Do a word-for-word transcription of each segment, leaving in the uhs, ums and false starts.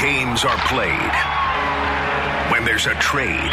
games are played, when there's a trade,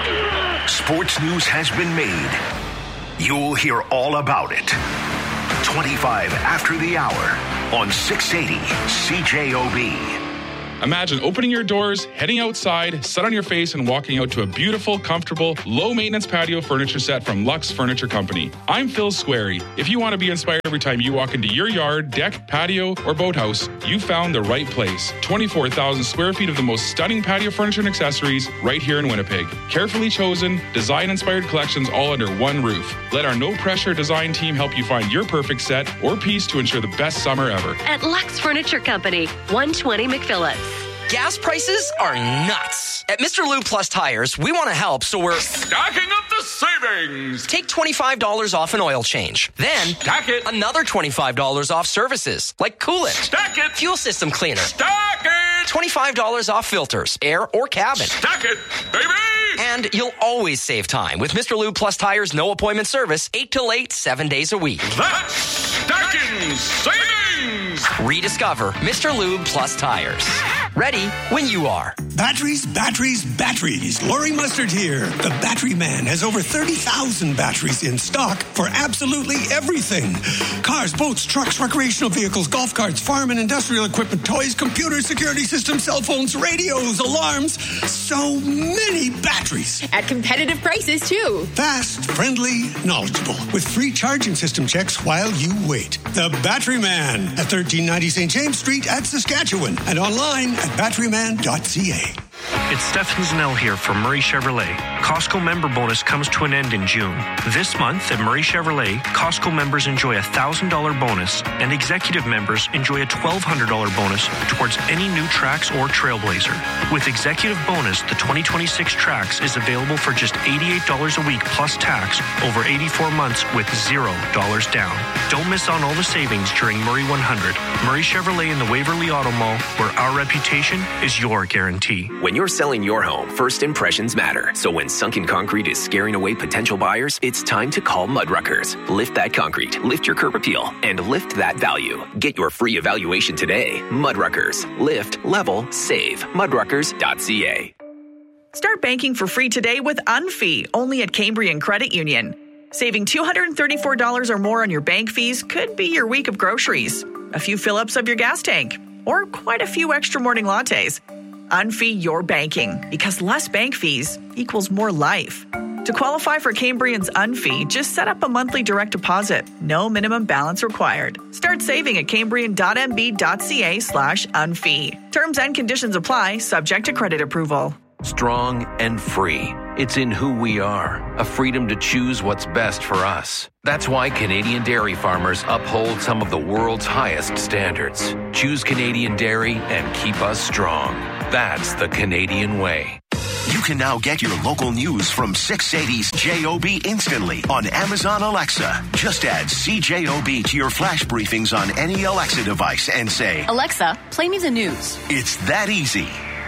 sports news has been made, you'll hear all about it. twenty-five after the hour on six eighty C J O B. Imagine opening your doors, heading outside, set on your face, and walking out to a beautiful, comfortable, low-maintenance patio furniture set from Lux Furniture Company. I'm Phil Squarey. If you want to be inspired every time you walk into your yard, deck, patio, or boathouse, you found the right place. twenty-four thousand square feet of the most stunning patio furniture and accessories right here in Winnipeg. Carefully chosen, design-inspired collections all under one roof. Let our no-pressure design team help you find your perfect set or piece to ensure the best summer ever. At Lux Furniture Company, one twenty McPhillips. Gas prices are nuts. At Mister Lube Plus Tires, we want to help, so we're stacking up the savings. Take twenty-five dollars off an oil change. Then, stack it. Another twenty-five dollars off services, like coolant. Stack it. Fuel system cleaner. Stack it. twenty-five dollars off filters, air or cabin. Stack it, baby. And you'll always save time with Mister Lube Plus Tires no appointment service, eight till eight, seven days a week. That's stacking savings. Rediscover Mister Lube Plus Tires. Ready when you are. Batteries, batteries, batteries. Laurie Mustard here. The Battery Man has over thirty thousand batteries in stock for absolutely everything. Cars, boats, trucks, recreational vehicles, golf carts, farm and industrial equipment, toys, computers, security systems, cell phones, radios, alarms. So many batteries. At competitive prices, too. Fast, friendly, knowledgeable. With free charging system checks while you wait. The Battery Man at thirteen ninety Saint James Street at Saskatchewan. And online at battery man dot c a. It's Stefan Zanell here from Murray Chevrolet. Costco member bonus comes to an end in June. This month at Murray Chevrolet, Costco members enjoy a one thousand dollars bonus and executive members enjoy a twelve hundred dollars bonus towards any new Trax or Trailblazer. With executive bonus, the twenty twenty-six Trax is available for just eighty-eight dollars a week plus tax over eighty-four months with zero dollars down. Don't miss on all the savings during Murray one hundred. Murray Chevrolet in the Waverly Auto Mall, where our reputation is your guarantee. When you're selling your home, first impressions matter. So when sunken concrete is scaring away potential buyers, it's time to call Mudruckers. Lift that concrete, lift your curb appeal, and lift that value. Get your free evaluation today. Mudruckers. Lift, level, save. Mudruckers dot c a. Start banking for free today with Unfee, only at Cambrian Credit Union. Saving two hundred thirty-four dollars or more on your bank fees could be your week of groceries, a few fill-ups of your gas tank, or quite a few extra morning lattes. Unfee your banking, because less bank fees equals more life. To qualify for Cambrian's Unfee, just set up a monthly direct deposit. No minimum balance required. Start saving at cambrian dot m b dot c a slash unfee. Terms and conditions apply, subject to credit approval. Strong and free. It's in who we are, a freedom to choose what's best for us. That's why Canadian dairy farmers uphold some of the world's highest standards. Choose Canadian dairy and keep us strong. That's the Canadian way. You can now get your local news from six eighty's J O B instantly on Amazon Alexa. Just add C J O B to your flash briefings on any Alexa device and say, Alexa, play me the news. It's that easy.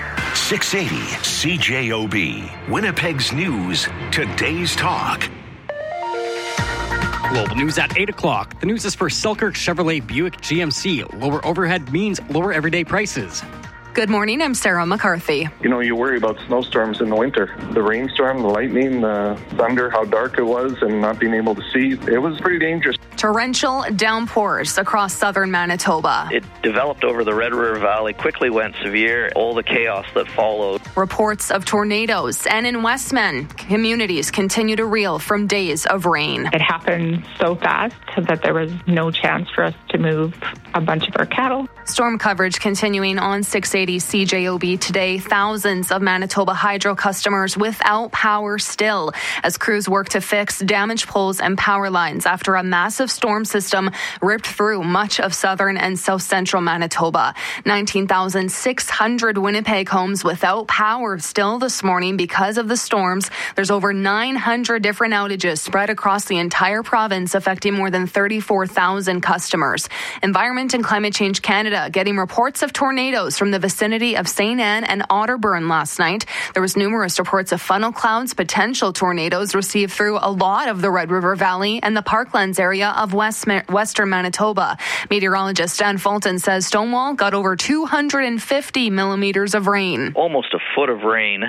six eighty C J O B, Winnipeg's news, today's talk. Global news at eight o'clock. The news is for Selkirk Chevrolet Buick G M C. Lower overhead means lower everyday prices. Good morning, I'm Sarah McCarthy. You know, you worry about snowstorms in the winter. The rainstorm, the lightning, the thunder, how dark it was, and not being able to see. It was pretty dangerous. Torrential downpours across southern Manitoba. It developed over the Red River Valley, quickly went severe, all the chaos that followed. Reports of tornadoes, and in Westman, communities continue to reel from days of rain. It happened so fast that there was no chance for us to move a bunch of our cattle. Storm coverage continuing on six eighty C J O B today. Thousands of Manitoba Hydro customers without power still as crews work to fix damaged poles and power lines after a massive storm system ripped through much of southern and south central Manitoba. nineteen thousand six hundred Winnipeg homes without power still this morning because of the storms. There's over nine hundred different outages spread across the entire province, affecting more than thirty-four thousand customers. Environment and Climate Change Canada getting reports of tornadoes from the vicinity vicinity of Saint Anne and Otterburn last night. There was numerous reports of funnel clouds, potential tornadoes received through a lot of the Red River Valley and the Parklands area of West, western Manitoba. Meteorologist Dan Fulton says Stonewall got over two hundred fifty millimeters of rain. Almost a foot of rain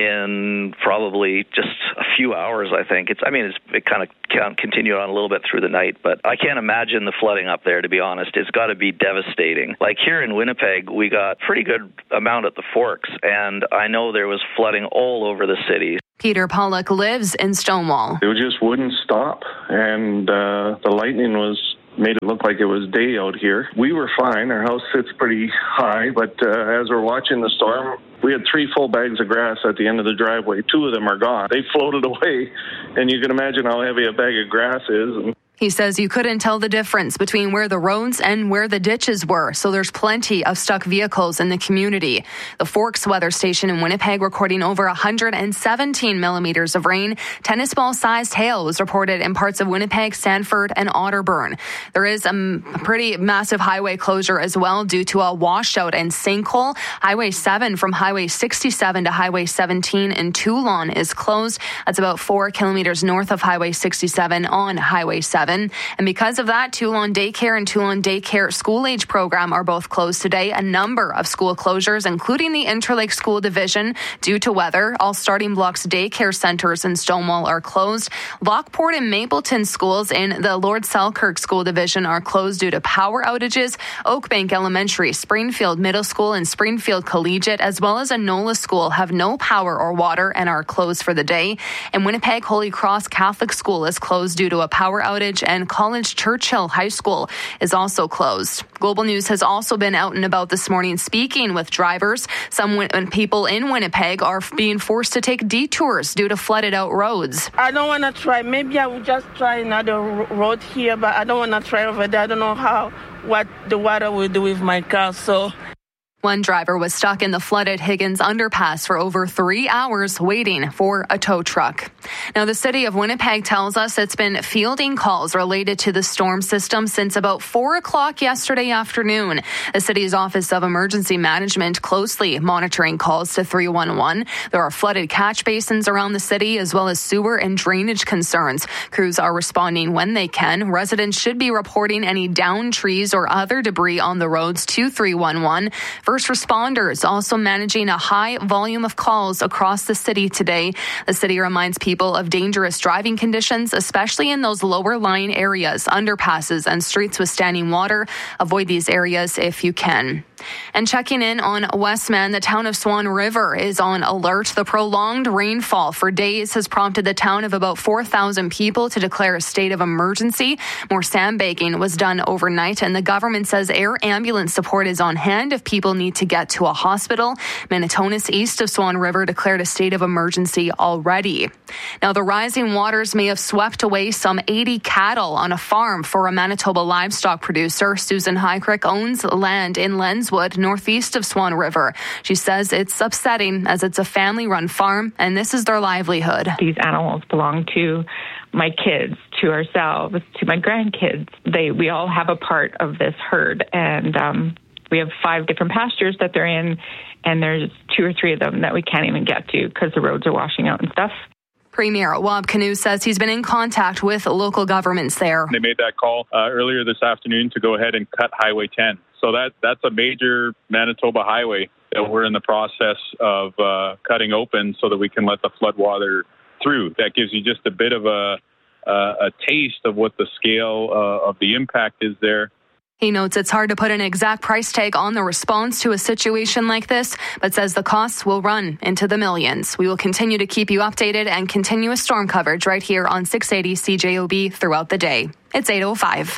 in probably just a few hours, I think. It's, I mean, it's, it kind of continued on a little bit through the night, but I can't imagine the flooding up there, to be honest. It's got to be devastating. Like here in Winnipeg, we got pretty good amount at the Forks, and I know there was flooding all over the city. Peter Pollock lives in Stonewall. It just wouldn't stop, and uh, the lightning was made it look like it was day out here. We were fine. Our house sits pretty high, but uh, as we're watching the storm, we had three full bags of grass at the end of the driveway. Two of them are gone. They floated away, and you can imagine how heavy a bag of grass is. And he says you couldn't tell the difference between where the roads and where the ditches were, so there's plenty of stuck vehicles in the community. The Forks weather station in Winnipeg recording over one hundred seventeen millimeters of rain. Tennis ball-sized hail was reported in parts of Winnipeg, Sanford, and Otterburn. There is a pretty massive highway closure as well due to a washout and sinkhole. Highway seven from Highway sixty-seven to Highway seventeen in Toulon is closed. That's about four kilometers north of Highway sixty-seven on Highway seven. And because of that, Toulon Daycare and Toulon Daycare School Age Program are both closed today. A number of school closures, including the Interlake School Division, due to weather. All Starting Blocks daycare centers in Stonewall are closed. Lockport and Mapleton schools in the Lord Selkirk School Division are closed due to power outages. Oakbank Elementary, Springfield Middle School, and Springfield Collegiate, as well as Anola School, have no power or water and are closed for the day. And Winnipeg Holy Cross Catholic School is closed due to a power outage, and College Churchill High School is also closed. Global News has also been out and about this morning speaking with drivers. Some win- people in Winnipeg are being forced to take detours due to flooded out roads. I don't want to try. Maybe I will just try another r- road here, but I don't want to try over there. I don't know how, what the water will do with my car, so... One driver was stuck in the flooded Higgins underpass for over three hours waiting for a tow truck. Now, the city of Winnipeg tells us it's been fielding calls related to the storm system since about four o'clock yesterday afternoon. The city's Office of Emergency Management closely monitoring calls to three one one. There are flooded catch basins around the city as well as sewer and drainage concerns. Crews are responding when they can. Residents should be reporting any downed trees or other debris on the roads to three one one. First responders also managing a high volume of calls across the city today. The city reminds people of dangerous driving conditions, especially in those lower lying areas, underpasses, and streets with standing water. Avoid these areas if you can. And checking in on Westman, the town of Swan River is on alert. The prolonged rainfall for days has prompted the town of about four thousand people to declare a state of emergency. More sandbagging was done overnight, and the government says air ambulance support is on hand if people need to get to a hospital. Manitonis east of Swan River declared a state of emergency already. Now, the rising waters may have swept away some eighty cattle on a farm for a Manitoba livestock producer. Susan Highcrick owns land in Lenswood, northeast of Swan River. She says it's upsetting as it's a family-run farm and this is their livelihood. These animals belong to my kids, to ourselves, to my grandkids. They, we all have a part of this herd, and um, we have five different pastures that they're in, and there's two or three of them that we can't even get to because the roads are washing out and stuff. Premier Wab Kinew says he's been in contact with local governments there. They made that call uh, earlier this afternoon to go ahead and cut Highway ten. So that that's a major Manitoba highway that we're in the process of uh, cutting open so that we can let the floodwater through. That gives you just a bit of a, uh, a taste of what the scale uh, of the impact is there. He notes it's hard to put an exact price tag on the response to a situation like this, but says the costs will run into the millions. We will continue to keep you updated and continuous storm coverage right here on six eighty C J O B throughout the day. It's eight oh five.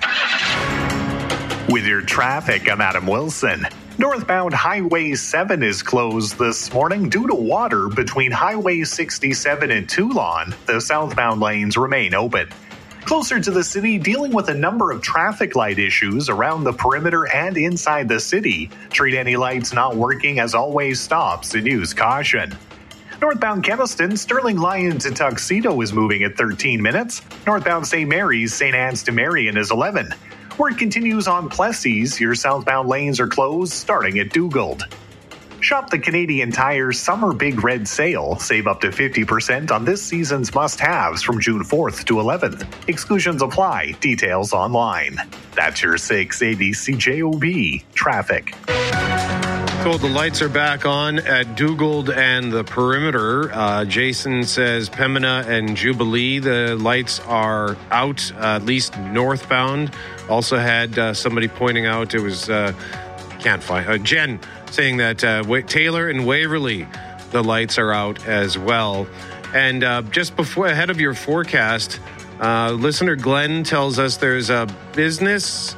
With your traffic, I'm Adam Wilson. Northbound Highway seven is closed this morning due to water between Highway sixty-seven and Toulon. The southbound lanes remain open. Closer to the city, dealing with a number of traffic light issues around the perimeter and inside the city. Treat any lights not working as always stops and use caution. Northbound Keniston, Sterling Lion to Tuxedo is moving at thirteen minutes. Northbound Saint Mary's, Saint Anne's to Marion is eleven. Work continues on Plessis. Your southbound lanes are closed starting at Dugald. Shop the Canadian Tire Summer Big Red Sale. Save up to fifty percent on this season's must-haves from June fourth to eleventh. Exclusions apply. Details online. That's your six eighty C J O B traffic. So the lights are back on at Dugald and the perimeter. Uh, Jason says Pembina and Jubilee, the lights are out, uh, at least northbound. Also had uh, somebody pointing out it was, uh, can't find, uh, Jen saying that uh, Taylor and Waverly, the lights are out as well. And uh, just before, ahead of your forecast, uh, listener Glenn tells us there's a business